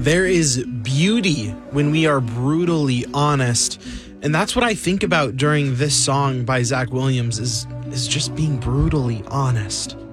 There is beauty when we are brutally honest. And that's what I think about during this song by Zach Williams is just being brutally honest.